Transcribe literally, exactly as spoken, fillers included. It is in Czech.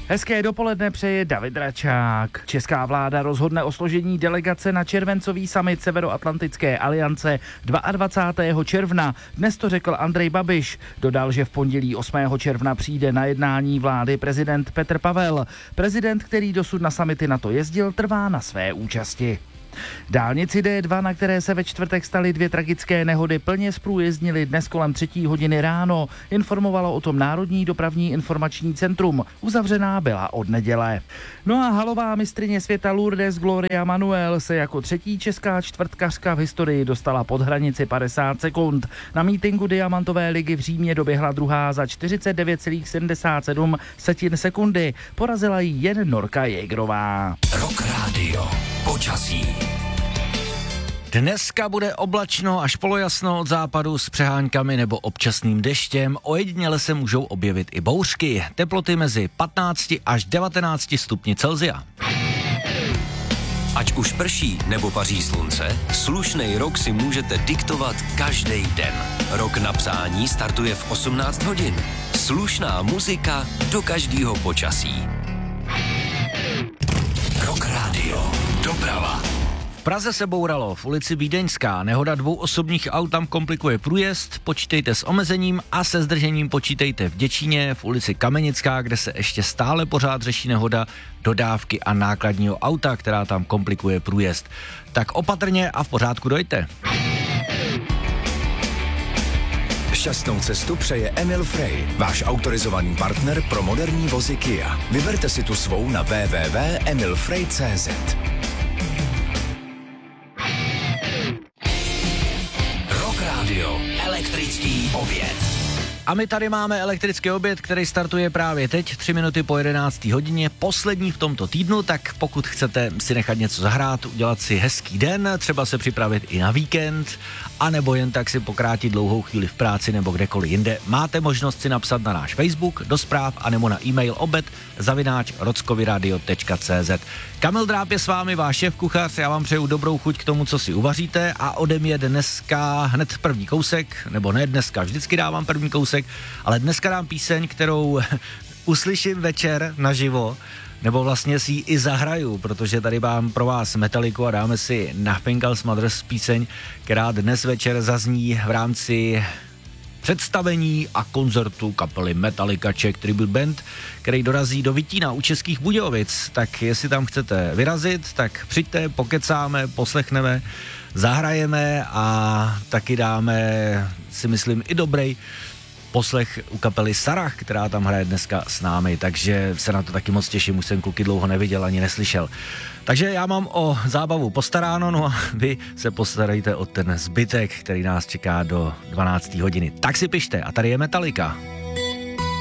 Hezké dopoledne přeje David Račák. Česká vláda rozhodne o složení delegace na červencový summit Severoatlantické aliance dvacátého druhého června. Dnes to řekl Andrej Babiš. Dodal, že v pondělí osmého června přijde na jednání vlády prezident Petr Pavel. Prezident, který dosud na summity NATO jezdil, trvá na své účasti. Dálnici D dva, na které se ve čtvrtek staly dvě tragické nehody, plně zprůjezdnili dnes kolem třetí hodiny ráno. Informovalo o tom Národní dopravní informační centrum. Uzavřená byla od neděle. No a halová mistryně světa Lourdes Gloria Manuel se jako třetí česká čtvrtkařka v historii dostala pod hranici padesát sekund. Na mítinku Diamantové ligy v Římě doběhla druhá za čtyřicet devět celá sedmdesát sedm sekundy. Porazila ji jen Norka Jägerová. Rock Radio. Počasí. Dneska bude oblačno až polojasno od západu s přeháňkami nebo občasným deštěm. Ojediněle se můžou objevit i bouřky. Teploty mezi patnácti až devatenácti stupni Celsia. Ať už prší nebo paří slunce, slušnej rok si můžete diktovat každý den. Rok na psání startuje v osmnáct hodin. Slušná muzika do každého počasí. Rock Radio. Doprava. V Praze se bouralo v ulici Vídeňská. Nehoda dvou osobních aut tam komplikuje průjezd. Počítejte s omezením a se zdržením počítejte v Děčíně, v ulici Kamenická, kde se ještě stále pořád řeší nehoda dodávky a nákladního auta, která tam komplikuje průjezd. Tak opatrně a v pořádku dojte. Šťastnou cestu přeje Emil Frey, váš autorizovaný partner pro moderní vozy Kia. Vyberte si tu svou na w w w tečka emil frey tečka c z. Rock Radio. Elektrický oběd. A my tady máme elektrický oběd, který startuje právě teď, tři minuty po jedenácté hodině, poslední v tomto týdnu, tak pokud chcete si nechat něco zahrát, udělat si hezký den, třeba se připravit i na víkend, anebo jen tak si pokrátit dlouhou chvíli v práci nebo kdekoliv jinde, máte možnost si napsat na náš Facebook, do zpráv, anebo na e-mail obed zavináč rockovyradio tečka c z. Kamil Dráb je s vámi, váš šéf kuchař, já vám přeju dobrou chuť k tomu, co si uvaříte a ode mě dneska hned první kousek, nebo ne dneska, vždycky dávám první kousek, ale dneska dám píseň, kterou uslyším večer naživo, nebo vlastně si ji i zahraju, protože tady mám pro vás Metalliku a dáme si Nothing Else Matters píseň, která dnes večer zazní v rámci představení a koncertu kapely Metallica Czech Tribute Band, který dorazí do Vytína u Českých Budějovic. Tak jestli tam chcete vyrazit, tak přijďte, pokecáme, poslechneme, zahrajeme a taky dáme, si myslím, i dobrý poslech u kapely Sarah, která tam hraje dneska s námi, takže se na to taky moc těším, už jsem kluky dlouho neviděl ani neslyšel. Takže já mám o zábavu postaráno, no a vy se postarejte o ten zbytek, který nás čeká do dvanácté hodiny. Tak si pište a tady je Metallica.